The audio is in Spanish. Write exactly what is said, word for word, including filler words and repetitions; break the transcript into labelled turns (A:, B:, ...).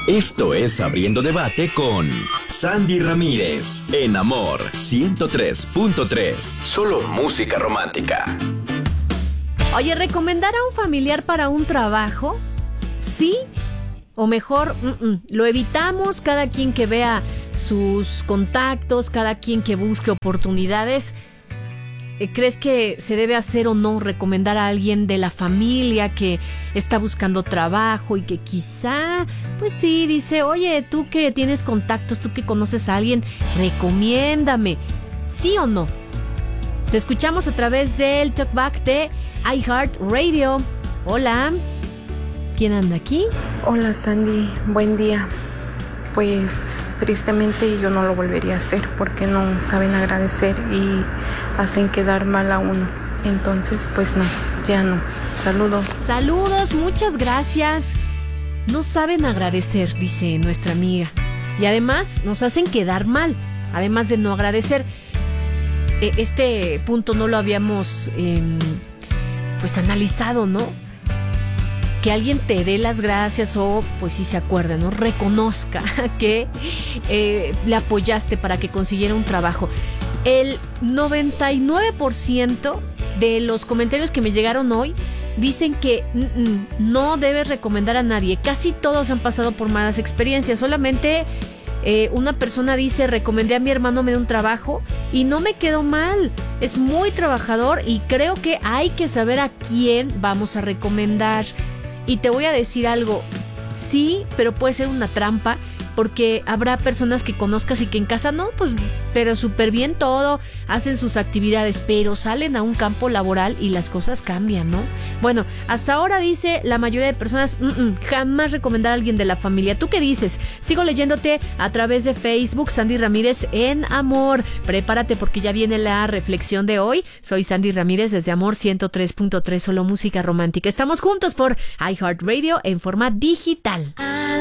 A: Esto es Abriendo Debate con Sandy Ramírez, en Amor ciento tres punto tres. Solo música romántica.
B: Oye, ¿recomendar a un familiar para un trabajo? ¿Sí? O mejor, mm-mm, lo evitamos, cada quien que vea sus contactos, cada quien que busque oportunidades. ¿Crees que se debe hacer o no recomendar a alguien de la familia que está buscando trabajo y que quizá, pues sí, dice, oye, tú que tienes contactos, tú que conoces a alguien, recomiéndame? ¿Sí o no? Te escuchamos a través del Talkback de iHeartRadio. Hola, ¿quién anda aquí?
C: Hola Sandy, buen día. Pues tristemente yo no lo volvería a hacer porque no saben agradecer y hacen quedar mal a uno. Entonces pues no, ya no. Saludos.
B: Saludos, muchas gracias. No saben agradecer, dice nuestra amiga. Y además nos hacen quedar mal, además de no agradecer. Este punto no lo habíamos eh, pues analizado, ¿no? Que alguien te dé las gracias o, pues sí se acuerda, ¿no? Reconozca que eh, le apoyaste para que consiguiera un trabajo. El noventa y nueve por ciento de los comentarios que me llegaron hoy dicen que mm, no debes recomendar a nadie. Casi todos han pasado por malas experiencias. Solamente eh, una persona dice, recomendé a mi hermano, me dio un trabajo y no me quedó mal. Es muy trabajador y creo que hay que saber a quién vamos a recomendar. Y te voy a decir algo, sí, pero puede ser una trampa, porque habrá personas que conozcas y que en casa no, pues, pero súper bien todo, hacen sus actividades, pero salen a un campo laboral y las cosas cambian, ¿no? Bueno, hasta ahora dice la mayoría de personas, mm-mm, jamás recomendar a alguien de la familia. ¿Tú qué dices? Sigo leyéndote a través de Facebook, Sandy Ramírez en Amor. Prepárate porque ya viene la reflexión de hoy. Soy Sandy Ramírez desde Amor ciento tres punto tres, solo música romántica. Estamos juntos por iHeartRadio en forma digital.